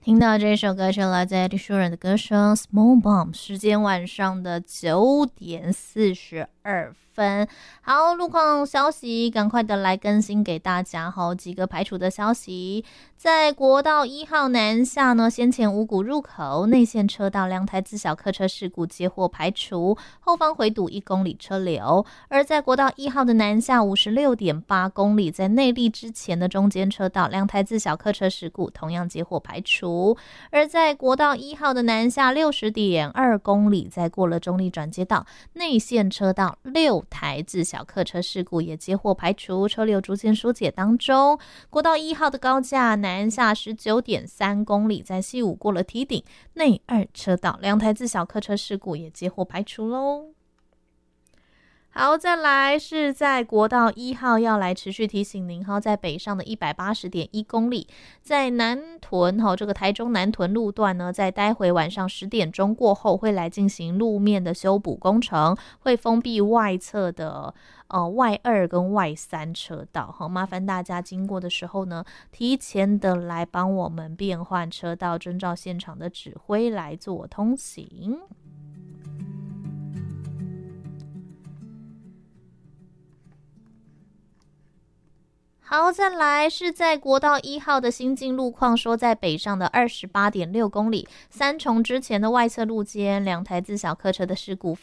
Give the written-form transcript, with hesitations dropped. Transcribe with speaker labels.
Speaker 1: 听到这首歌曲来自 Ed Sheeran 的歌声 Small Bomb， 时间晚上的9点42分。好，路况消息赶快的来更新给大家，好几个排除的消息。在国道1号南下呢，先前五股入口内线车道2台自小客车事故接获排除，后方回堵1公里车流。而在国道1号的南下 56.8 公里，在内坜之前的中间车道2台自小客车事故同样接获排除。而在国道1号的南下 60.2 公里，在过了中坜转接道内线车道6台自小客车事故也接获排除，车流逐渐疏解当中。国道1号的高架南下 19.3 公里，在西武过了堤顶内2车道2台自小客车事故也接获排除咯。好，再来是在国道1号要来持续提醒您，在北上的 180.1 公里，在南屯这个台中南屯路段呢，在待会晚上10点钟过后会来进行路面的修补工程，会封闭外侧的外2跟外3车道，麻烦大家经过的时候呢，提前的来帮我们变换车道，遵照现场的指挥来做通行。好，再来是在国道1号的新进路况，说在北上的 28.6 公里，三重之前的外侧路肩2台自小客车的事故